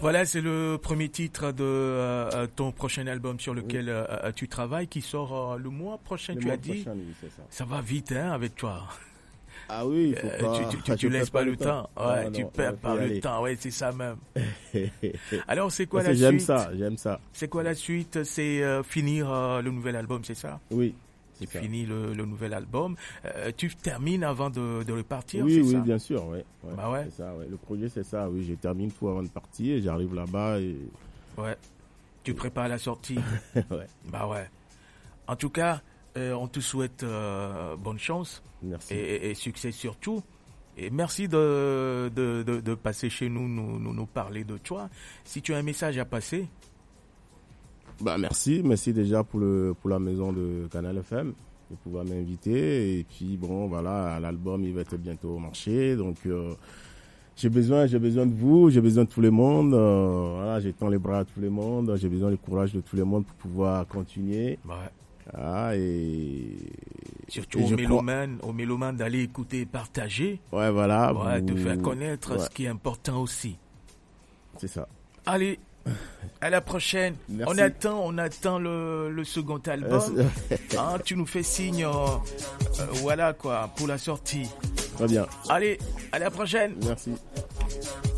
Voilà, c'est le premier titre de ton prochain album sur lequel tu travailles, qui sort le mois prochain, tu as dit. Prochain, oui, c'est ça. Ça va vite, hein, avec toi. Ah oui, il faut pas. Tu laisses pas le temps. Ouais, non, tu perds pas le temps. Ouais, c'est ça même. Alors, c'est quoi Parce la que suite? J'aime ça. C'est quoi la suite? C'est finir le nouvel album, c'est ça? Oui. C'est fini le nouvel album. Tu termines avant de repartir, oui, c'est oui, ça? bien sûr, ouais. Bah ouais. C'est ça, ouais. Le projet, c'est ça, oui. Je termine tout avant de partir, j'arrive là-bas et... Ouais. Tu prépares la sortie. Ouais. Bah ouais. En tout cas, on te souhaite bonne chance. Merci. Et succès surtout. Et merci de passer chez nous, nous parler de toi. Si tu as un message à passer. Bah merci déjà pour la maison de Canal FM de pouvoir m'inviter, et puis bon voilà, l'album il va être bientôt au marché, donc j'ai besoin de vous, j'ai besoin de tout le monde, voilà, j'étends les bras à tout le monde, j'ai besoin du courage de tout le monde pour pouvoir continuer. Ouais. Et surtout aux mélomanes d'aller écouter et partager. Ouais, voilà. Ouais, te faire connaître ce qui est important aussi. C'est ça. Allez, à la prochaine. Merci. On attend le second album. Tu nous fais signe, voilà quoi, pour la sortie. Très bien. Allez, à la prochaine. Merci.